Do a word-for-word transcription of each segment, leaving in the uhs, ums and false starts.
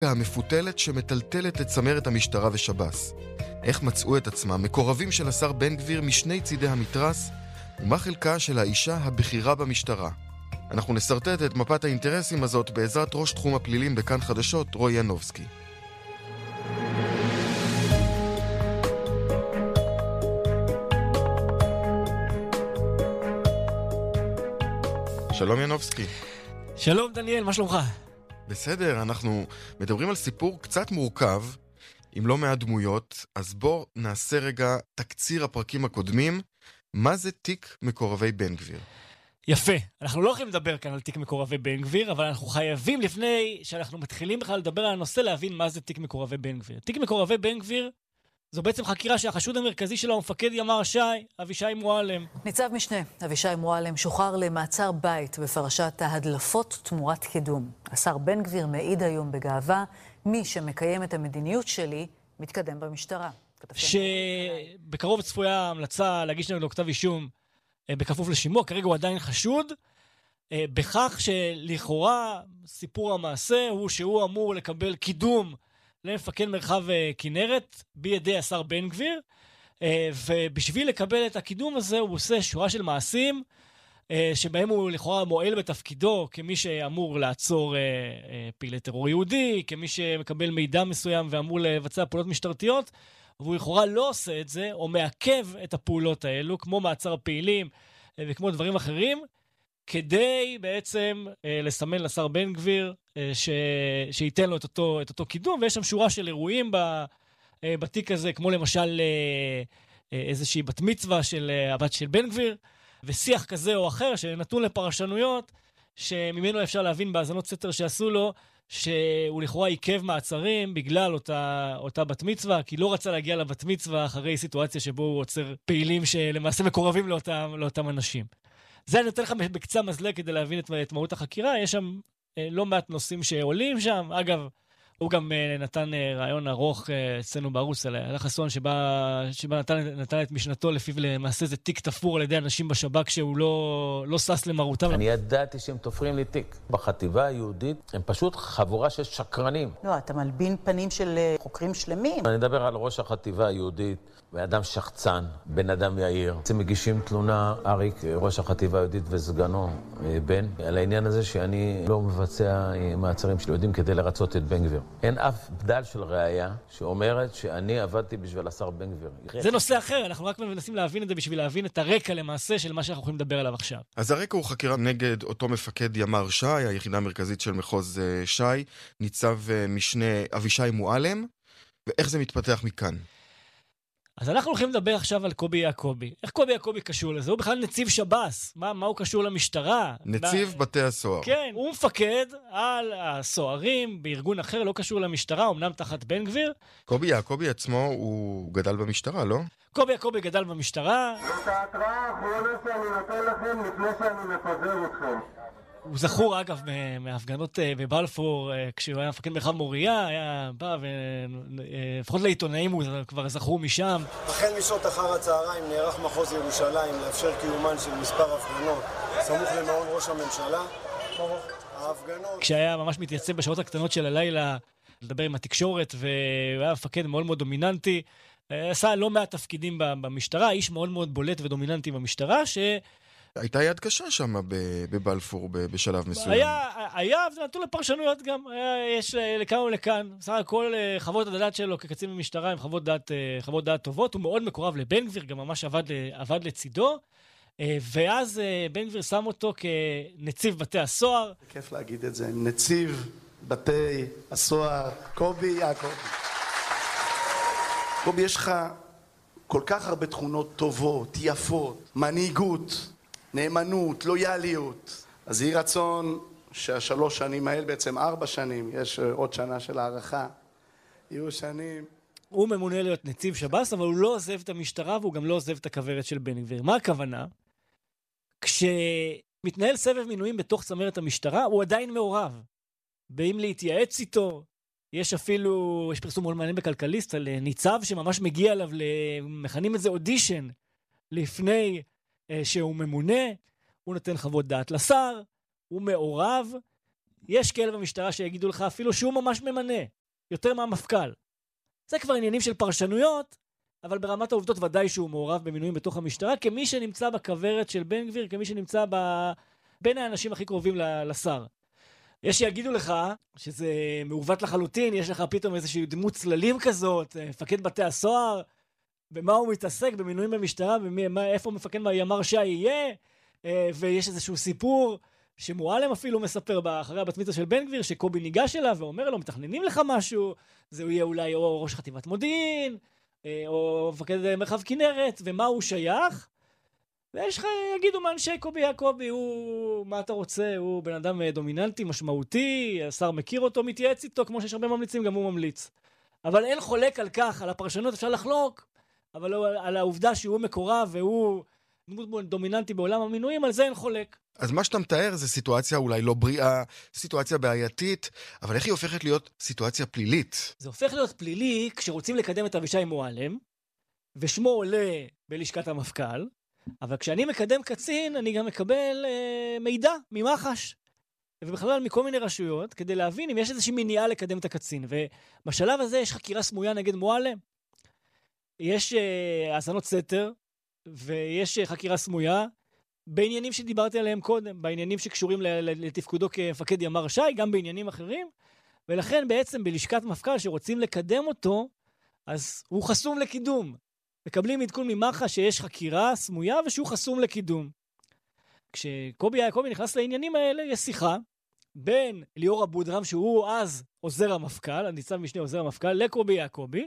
המפותלת שמטלטלת את צמרת המשטרה ושב"ס. איך מצאו את עצמם מקורבים של השר בן גביר משני צידי המתרס, ומה חלקה של האישה הבכירה במשטרה. אנחנו נסרטט את מפת האינטרסים הזאת בעזרת ראש תחום הפלילים בכאן חדשות, רועי ינובסקי. שלום ינובסקי. שלום דניאל, מה שלומך? בסדר, אנחנו מדברים על סיפור קצת מורכב, עם לא מעט דמויות, אז בוא נעשה רגע תקציר הפרקים הקודמים. מה זה תיק מקורבי בן גביר? יפה, אנחנו לא יכולים לדבר כאן על תיק מקורבי בן גביר, אבל אנחנו חייבים לפני שאנחנו מתחילים בכלל לדבר על הנושא להבין מה זה תיק מקורבי בן גביר. תיק מקורבי בן גביר זו בעצם חקירה שהחשוד המרכזי שלה הוא מפקד ימ"ר ש"י, אבישי מועלם. ניצב משנה אבישי מועלם שוחרר למעצר בית בפרשת ההדלפות תמורת קידום. השר בן גביר מעיד היום בגאווה, מי שמקיים את המדיניות שלי מתקדם במשטרה. שבקרוב צפויה המלצה להגיש נגדו כתב אישום בכפוף לשימוע, כרגע הוא עדיין חשוד, בכך שלכאורה סיפור המעשה הוא שהוא אמור לקבל קידום למפקד מרחב כנרת בידי השר בן גביר, ובשביל לקבל את הקידום הזה הוא עושה שורה של מעשים שבהם הוא לכאורה מועל בתפקידו כמי שאמור לעצור פעילי טרור יהודי, כמי שמקבל מידע מסוים ואמור לבצע פעולות משטרתיות, והוא לכאורה לא עושה את זה או מעכב את הפעולות האלו כמו מעצר הפעילים וכמו דברים אחרים, כדי בעצם אה, לסמן לשר בן גביר אה, ש... שייתן לו את אותו, את אותו קידום, ויש שם שורה של אירועים ב... אה, בתיק הזה, כמו למשל אה, אה, איזושהי בת מצווה של אה, הבת של בן גביר, ושיח כזה או אחר שנתון לפרשנויות, שממנו אפשר להבין בהאזנות סתר שעשו לו, שהוא לכאורה עיכב מעצרים בגלל אותה, אותה בת מצווה, כי לא רצה להגיע לבת מצווה אחרי סיטואציה שבו הוא עוצר פעילים שלמעשה מקורבים לאותם, לאותם אנשים. זה אני נותן לך בקצה מזלג כדי להבין את, את מהות החקירה. יש שם אה, לא מעט נושאים שעולים שם. אגב, הוא גם אה, נתן אה, רעיון ארוך אה, אצלנו בערוץ על אלה חסון, שבה, שבה נתן, נתן את משנתו לפיו למעשה זה תיק תפור על ידי אנשים בשב"כ שהוא לא, לא סס למרותם. אני ידעתי שהם תופרים לי תיק. בחטיבה היהודית הם פשוט חבורה של שקרנים. לא, אתה מלבין פנים של חוקרים שלמים. אני מדבר על ראש החטיבה היהודית, באדם שחצן, בן אדם יאיר. הם מגישים תלונה, אריק, ראש החטיבה היהודית וסגנו, בן, על העניין הזה שאני לא מבצע מעצרים של יהודים כדי לרצות את בן גביר. אין אף בדל של ראייה שאומרת שאני עבדתי בשביל השר בן גביר. זה נושא אחר, אנחנו רק מנסים להבין את זה בשביל להבין את הרקע למעשה של מה שאנחנו יכולים לדבר עליו עכשיו. אז הרקע הוא חקירה נגד אותו מפקד ימ"ר ש"י, היחידה המרכזית של מחוז ש"י, ניצב משנה אבישי מועלם, ואיך זה מתפתח מכאן? אז אנחנו הולכים לדבר עכשיו על קובי יעקובי. איך קובי יעקובי קשור לזה? הוא בכלל נציב שב"ס. מה, מה הוא קשור למשטרה? נציב מה... בתי הסוהר. כן, הוא מפקד על הסוהרים בארגון אחר, לא קשור למשטרה, אמנם תחת בן גביר. קובי יעקובי עצמו הוא גדל במשטרה, לא? קובי יעקובי גדל במשטרה. את ההתראה האחרונה שאני נותן לכם לפני שאני מפזר אתכם. הוא זכור, אגב, מההפגנות בבלפור, כשהוא היה מפקד מרחב מוריה, היה בא, ולפחות לעיתונאים הוא כבר זכור משם. החל משעות אחר הצהריים נערך מחוז ירושלים לאפשר קיומן של מספר הפגנות, סמוך למעון ראש הממשלה. ההפגנות... כשהיה ממש מתייצב בשעות הקטנות של הלילה, לדבר עם התקשורת, והוא היה מפקד מאוד מאוד דומיננטי, עשה לא מעט תפקידים במשטרה, איש מאוד מאוד בולט ודומיננטי במשטרה, ש... הייתה יד קשה שם בבלפור בשלב מסוים. היה, היה, זה נתון לפרשנויות גם, יש לכאן ולכאן. בסך הכל חוות הדעת שלו כקצין במשטרה עם חוות דעת, חוות דעת טובות, הוא מאוד מקורב לבן גביר, גם ממש עבד, עבד לצידו, ואז בן גביר שם אותו כנציב בתי הסוהר. כיף להגיד את זה, נציב בתי הסוהר, קובי יעקובי. קובי, יש לך כל כך הרבה תכונות טובות, יפות, מנהיגות, נאמנות, לויאליות. אז יהי רצון שהשלוש שנים האלה, בעצם ארבע שנים, יש עוד שנה של הערכה, יהיו שנים. הוא ממונה להיות נציב שב"ס, אבל הוא לא עוזב את המשטרה, והוא גם לא עוזב את הכוורת של בן גביר. מה הכוונה? כשמתנהל סבב מינויים בתוך צמרת המשטרה, הוא עדיין מעורב. באים להתייעץ איתו, יש אפילו, יש פרסום מאוד מעניין בכלכליסט, על ניצב שממש מגיע אליו, מכנים את זה אודישן, לפני שהוא ממונה, הוא נותן חוות דעת לשר, הוא מעורב, יש כאלה במשטרה שיגידו לך אפילו שהוא ממש ממנה, יותר מהמפכ"ל. זה כבר עניינים של פרשנויות, אבל ברמת העובדות ודאי שהוא מעורב במינויים בתוך המשטרה, כמי שנמצא בכוורת של בן גביר, כמי שנמצא ב... בין האנשים הכי קרובים לשר. יש שיגידו לך שזה מעוות לחלוטין, יש לך פתאום איזושהי דמות צללים כזאת, מפקד בתי הסוהר, במה הוא מתעסק, במינויים במשטרה, במה, איפה מפקד מהימ"ר שי יהיה, ויש איזשהו סיפור שמועלם אפילו מספר אחרי הבת מצווה של בן גביר, שקובי ניגש אליו ואומר לו, מתכננים לך משהו, זה יהיה אולי או ראש חטיבת מודיעין, או מפקד מרחב כנרת, ומה הוא שייך? ויש לך, יגידו מאנשי קובי יעקובי, הוא, מה אתה רוצה, הוא בן אדם דומיננטי, משמעותי, השר מכיר אותו, מתייעץ איתו, כמו שיש הרבה ממליצים, גם הוא ממליץ. אבל אין חולק על כך, על הפרשנות אפשר לחלוק, אבל על העובדה שהוא מקורב והוא דמות דומיננטי בעולם המינויים, על זה אין חולק. אז מה שאתה מתאר זה סיטואציה אולי לא בריאה, סיטואציה בעייתית, אבל איך היא הופכת להיות סיטואציה פלילית? זה הופך להיות פלילי כשרוצים לקדם את אבישי מועלם, ושמו עולה בלשכת המפכ"ל, אבל כשאני מקדם קצין, אני גם מקבל אה, מידע ממח"ש, ובכלל מכל מיני רשויות, כדי להבין אם יש איזושהי מניעה לקדם את הקצין. ובשלב הזה יש חקירה סמויה נגד מועלם, יש אה, האזנות סתר, ויש אה, חקירה סמויה, בעניינים שדיברתי עליהם קודם, בעניינים שקשורים לתפקודו כמפקד ימ"ר שי, גם בעניינים אחרים, ולכן בעצם בלשכת מפכ"ל שרוצים לקדם אותו, אז הוא חסום לקידום. מקבלים עדכון ממח"ש שיש חקירה סמויה ושהוא חסום לקידום. כשקובי יעקובי נכנס לעניינים האלה, יש שיחה בין ליאור אבודרם, שהוא אז עוזר המפכ"ל, הניצב משנה עוזר המפכ"ל, לקובי יעקובי,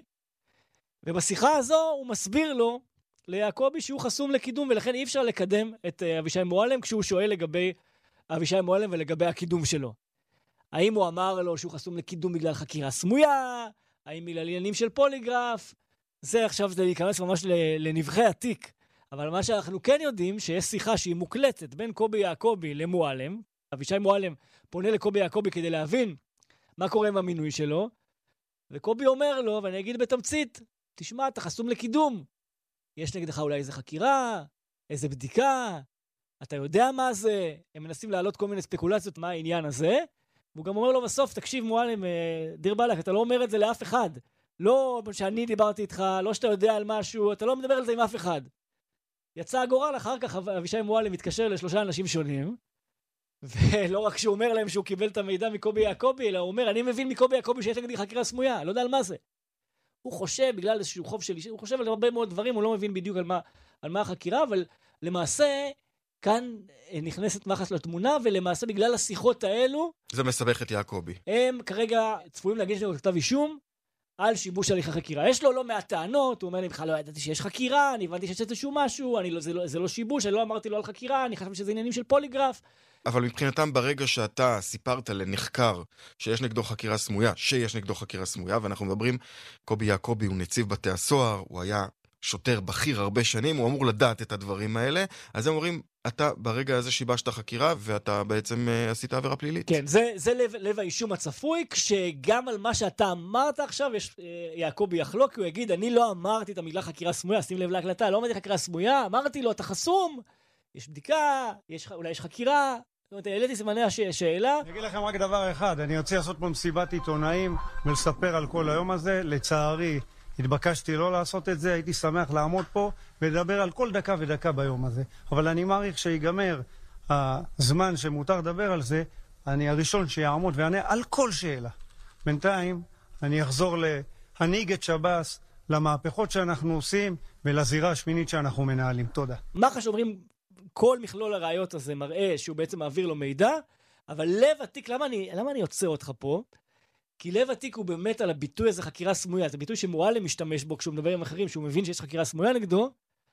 ובשיחה הזו הוא מסביר לו, ליעקובי, שהוא חסום לקידום, ולכן אי אפשר לקדם את אבישי מועלם, כשהוא שואל לגבי אבישי מועלם ולגבי הקידום שלו. האם הוא אמר לו שהוא חסום לקידום בגלל חקירה סמויה? האם בגלל עניינים של פוליגרף? זה עכשיו זה להיכנס ממש לנבחי התיק. אבל מה שאנחנו כן יודעים, שיש שיחה שהיא מוקלטת בין קובי יעקובי למועלם, אבישי מועלם פונה לקובי יעקובי כדי להבין מה קורה עם המינוי שלו, וקובי אומר לו, ואני אגיד בתמצית, תשמע, אתה חסום לקידום. יש נגדך אולי איזה חקירה, איזה בדיקה, אתה יודע מה זה, הם מנסים להעלות כל מיני ספקולציות מה העניין הזה, והוא גם אומר לו בסוף, תקשיב מועלם, דיר בלך, אתה לא אומר את זה לאף אחד, לא שאני דיברתי איתך, לא שאתה יודע על משהו, אתה לא מדבר על זה עם אף אחד. יצא הגורל, אחר כך אבישי מועלם מתקשר לשלושה אנשים שונים, ולא רק שהוא אומר להם שהוא קיבל את המידע מקובי יעקובי, אלא הוא אומר, אני מבין מקובי יעקובי שיש נגדי חקירה סמויה, לא יודע על מה זה. הוא חושב, בגלל איזשהו חוב שלי, הוא חושב על הרבה מאוד דברים, הוא לא מבין בדיוק על מה, על מה החקירה, אבל למעשה, כאן נכנסת מח"ש לתמונה, ולמעשה בגלל השיחות האלו... זה מסבך את יעקובי. הם כרגע צפויים להגיש לו כתב אישום, על שיבוש הליך החקירה. יש לו לא מעט טענות, הוא אומר לי, בכלל לא ידעתי שיש חקירה, אני הבנתי שיש איזשהו משהו, אני לא, זה, לא, זה לא שיבוש, אני לא אמרתי לו על חקירה, אני חשבתי שזה עניינים של פוליגרף. אבל מבחינתם ברגע שאתה סיפרת לנחקר שיש נגדו חקירה סמויה, שיש נגדו חקירה סמויה, ואנחנו מדברים, קובי יעקובי הוא נציב בתי הסוהר, הוא היה שוטר בכיר הרבה שנים, הוא אמור לדעת את הדברים האלה, אז הם אומרים, אתה ברגע הזה שיבשת חקירה, ואתה בעצם uh, עשית עבירה פלילית. כן, זה, זה לב, לב האישום הצפוי, כשגם על מה שאתה אמרת עכשיו, יש, uh, יעקובי יחלוק, הוא יגיד, אני לא אמרתי את המילה חקירה סמויה, שים לב להקלטה, לא אמרתי חקירה סמויה, אמרתי לו, אתה חסום, יש בדיקה, יש, אולי יש חקירה, זאת אומרת, העליתי סימני השאלה. אני אגיד לכם רק דבר אחד, אני רוצה לעשות פה מסיבת עיתונאים, ולספר על כל היום הזה, לצערי, התבקשתי לא לעשות את זה, הייתי שמח לעמוד פה ולדבר על כל דקה ודקה ביום הזה. אבל אני מעריך שיגמר הזמן שמותר לדבר על זה, אני הראשון שיעמוד ויענה על כל שאלה. בינתיים אני אחזור להנהיג את שב"ס, למהפכות שאנחנו עושים ולזירה השמינית שאנחנו מנהלים. תודה. מח"ש אומרים, כל מכלול הראיות הזה מראה שהוא בעצם מעביר לו מידע, אבל לב התיק, למה אני, למה אני יוצא אותך פה? כי לב התיק הוא באמת על הביטוי הזה חקירה סמויה, זה ביטוי שמועלם משתמש בו כשהוא מדבר עם אחרים, שהוא מבין שיש חקירה סמויה נגדו,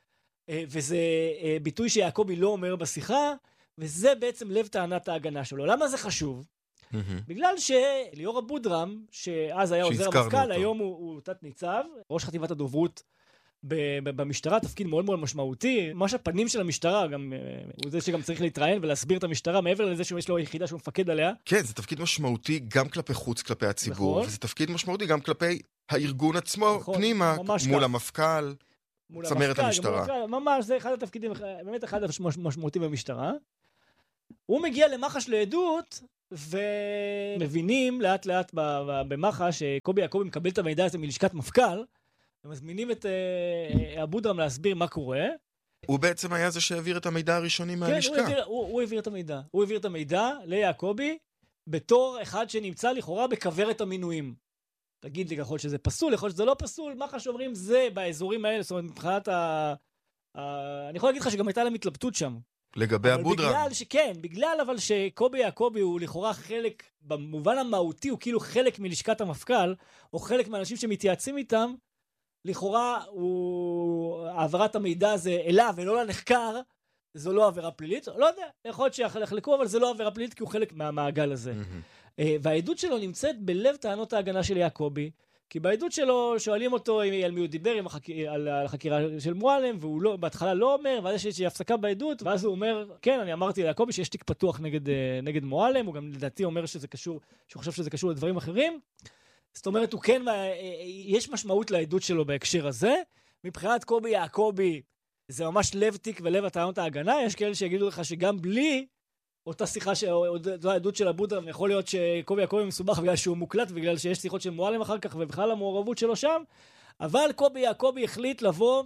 וזה ביטוי שיעקובי לא אומר בשיחה, וזה בעצם לב טענת ההגנה שלו. למה זה חשוב? בגלל שליאור אבודרם, שאז היה עוזר המפכ"ל, היום הוא, הוא תת ניצב, ראש חטיבת הדוברות במשטרה, תפקיד מאוד מאוד משמעותי, ממש הפנים של המשטרה, גם, הוא זה שגם צריך להתראיין ולהסביר את המשטרה, מעבר לזה שיש לו יחידה שהוא מפקד עליה. כן, זה תפקיד משמעותי גם כלפי חוץ, כלפי הציבור, נכון. וזה תפקיד משמעותי גם כלפי הארגון עצמו, נכון, פנימה, מול כך. המפכ"ל, מול צמרת המפכ"ל, המשטרה. המפכ"ל, ממש, זה אחד התפקידים, באמת אחד המשמעותי במשטרה. הוא מגיע למח"ש לעדות, ומבינים לאט לאט במח"ש שקובי יעקובי מקבל את המידע הזה מלשכת מפכ"ל, ומזמינים את אבודרהם להסביר מה קורה. הוא בעצם היה זה שהעביר את המידע הראשוני מהלשכה. כן, הוא העביר, הוא, הוא העביר את המידע. הוא העביר את המידע ליעקובי בתור אחד שנמצא לכאורה בכוורת המינויים. תגיד לי, יכול להיות שזה פסול, יכול להיות שזה לא פסול, מח"ש אומרים זה באזורים האלה, זאת אומרת, מבחינת ה... ה... אני יכול להגיד לך שגם הייתה להם התלבטות שם. לגבי אבודרהם. בגלל שכן, בגלל אבל שקובי יעקובי הוא לכאורה חלק, במובן המהותי הוא כאילו חלק מלשכת המפכ"ל, או חלק מהאנשים שמתייעצים איתם, לכאורה הוא... העברת המידע הזה אליו ולא לנחקר, זו לא עבירה פלילית. לא יודע, יכול להיות שיחלקו, אבל זה לא עבירה פלילית כי הוא חלק מהמעגל הזה. והעדות שלו נמצאת בלב טענות ההגנה של יעקובי, כי בעדות שלו שואלים אותו על מי הוא דיבר החק... על החקירה של מועלם, והוא לא, בהתחלה לא אומר, ואז יש הפסקה בעדות, ואז הוא אומר, כן, אני אמרתי ליעקובי שיש תיק פתוח נגד, נגד מועלם, הוא גם לדעתי אומר שזה קשור, שהוא חושב שזה קשור לדברים אחרים. זאת אומרת, הוא כן, יש משמעות לעדות שלו בהקשר הזה. מבחינת קובי יעקובי, זה ממש לב תיק ולב הטענות ההגנה. יש כאלה שיגידו לך שגם בלי אותה שיחה, אותה עדות של אבודרהם, יכול להיות שקובי יעקובי מסובך בגלל שהוא מוקלט, ובגלל שיש שיחות של מועלם אחר כך, ובכלל המעורבות שלו שם. אבל קובי יעקובי החליט לבוא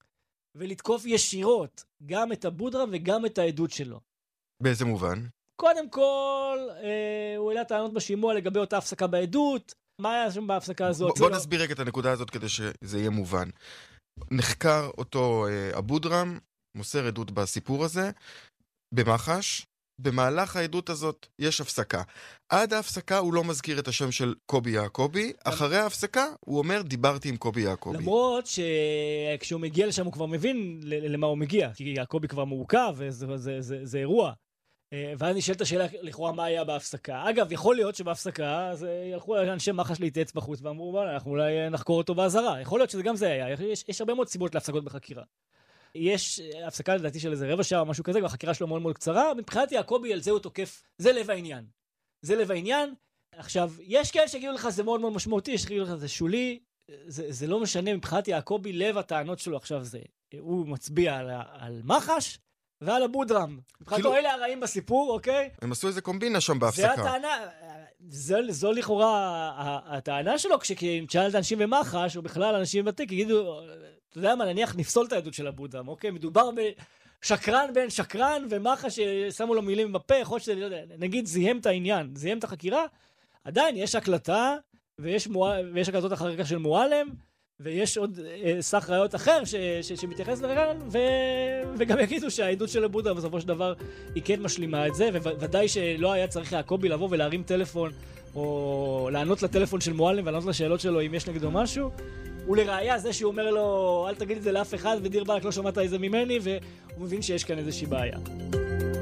ולתקוף ישירות גם את אבודרהם וגם את העדות שלו. באיזה מובן? קודם כל, אה, הוא העלה טענות בשימוע לגבי אותה הפסקה בעדות. מה היה שם בהפסקה הזאת? בוא נסביר רק את הנקודה הזאת כדי שזה יהיה מובן. נחקר אותו אבודרהם, מוסר עדות בסיפור הזה, במח"ש. במהלך העדות הזאת יש הפסקה. עד ההפסקה הוא לא מזכיר את השם של קובי יעקובי, אחרי ההפסקה הוא אומר דיברתי עם קובי יעקובי. למרות שכשהוא מגיע לשם הוא כבר מבין למה הוא מגיע, כי יעקובי כבר מורכב וזה זה, זה, זה אירוע. ואז נשאלת השאלה לכאורה מה היה בהפסקה. אגב, יכול להיות שבהפסקה אז ילכו אנשי מח"ש להתייעץ בחוץ ואמרו, בוא, אנחנו אולי נחקור אותו באזהרה. יכול להיות שזה גם זה היה. יש, יש הרבה מאוד סיבות להפסקות בחקירה. יש הפסקה לדעתי של איזה רבע שעה או משהו כזה, והחקירה שלו מאוד מאוד קצרה. מבחינת יעקובי על זה הוא תוקף, זה לב העניין. זה לב העניין. עכשיו, יש כאלה שיגידו לך זה מאוד מאוד משמעותי, יש שיגידו לך זה שולי, זה, זה לא משנה. מבחינת יעקובי, לב הטענות שלו עכשיו זה, הוא מצביע על, על מח"ש, ועל אבודרהם. מבחינתו אלה הרעים בסיפור, אוקיי? הם עשו איזה קומבינה שם בהפסקה. זה הטענה, זו, זו לכאורה הטענה שלו, כשתשאל אנשים במח"ש, או בכלל אנשים בתיק, יגידו, אתה יודע מה, נניח נפסול את העדות של אבודרהם, אוקיי? מדובר בשקרן בין שקרן, ומח"ש שמו לו מילים בפה, יכול להיות שזה, נגיד, זיהם את העניין, זיהם את החקירה, עדיין יש הקלטה, ויש, מוע... ויש הקלטות אחר כך של מועלם, ויש עוד אה, סך ראיות אחר ש, ש, שמתייחס לרגע, ו, וגם יגידו שהעדות של אבודרהם בסופו של דבר היא כן משלימה את זה, וודאי שלא היה צריך יעקובי לבוא ולהרים טלפון, או לענות לטלפון של מועלם ולענות לשאלות שלו אם יש נגדו משהו. ולראיה זה שהוא אומר לו, אל תגיד את זה לאף אחד, ודיר באלק לא שמעת איזה ממני, והוא מבין שיש כאן איזושהי בעיה.